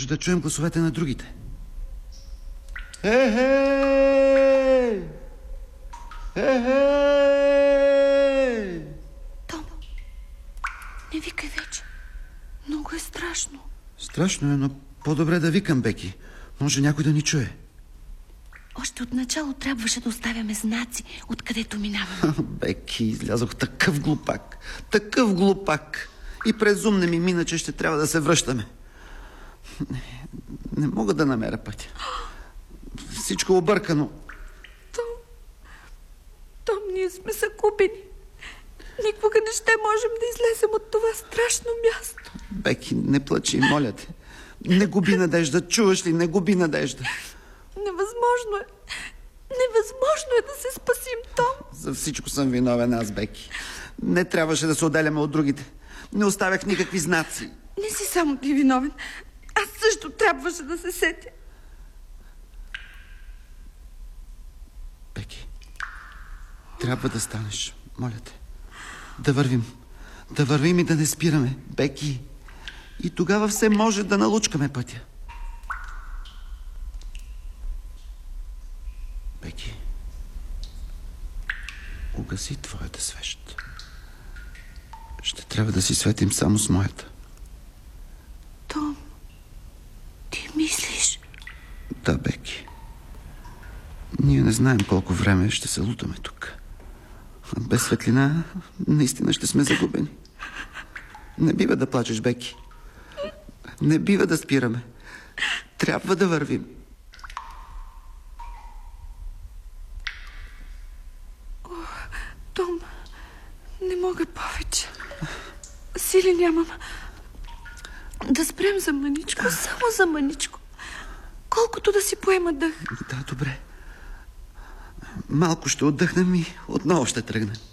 Може да чуем гласовете на другите. Ехей! Ехей! Том, не викай вече. Много е страшно. Страшно е, но по-добре да викам, Беки. Може някой да ни чуе. Още от начало трябваше да оставяме знаци, откъдето минаваме. Беки, излязох такъв глупак. Такъв глупак. И през ум не ми мина, че ще трябва да се връщаме. Не мога да намеря пътя. Всичко объркано. Том, ние сме загубени. Никога не ще можем да излезем от това страшно място. Беки, не плачи, моля те. Не губи надежда, чуваш ли? Не губи надежда. Невъзможно е. Невъзможно е да се спасим, Том. За всичко съм виновен аз, Беки. Не трябваше да се отделяме от другите. Не оставях никакви знаци. Не си само ти виновен. Аз също трябваше да се сетя. Беки, трябва да станеш, моля те. Да вървим. Да вървим и да не спираме, Беки. И тогава все може да налучкаме пътя. Беки, угаси твоята свещ. Ще трябва да си светим само с моята. Том, ти мислиш? Да, Беки. Ние не знаем колко време ще се лутаме тук. Без светлина наистина ще сме загубени. Не бива да плачеш, Беки. Не бива да спираме. Трябва да вървим. Том, не мога повече. Сили нямам. Да спрем за мъничко, само за мъничко. Колкото да си поема дъх. Да, добре. Малко ще отдъхнем и отново ще тръгнем.